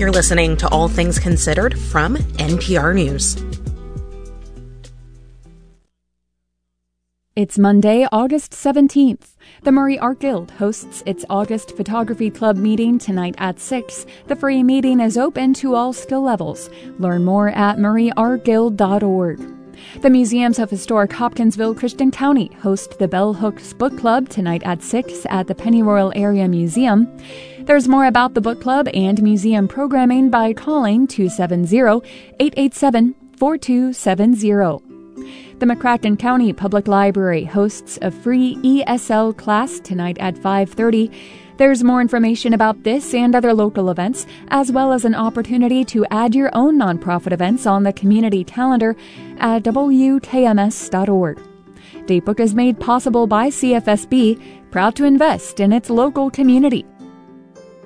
You're listening to All Things Considered from NPR News. It's Monday, August 17th. The Murray Art Guild hosts its August Photography Club meeting tonight at 6. The free meeting is open to all skill levels. Learn more at murrayartguild.org. The Museums of Historic Hopkinsville Christian County host the Bell Hooks Book Club tonight at 6 at the Pennyroyal Area Museum. There's more about the book club and museum programming by calling 270-887-4270. The McCracken County Public Library hosts a free ESL class tonight at 5:30. There's more information about this and other local events, as well as an opportunity to add your own nonprofit events on the community calendar at WKMS.org. Datebook is made possible by CFSB, proud to invest in its local community.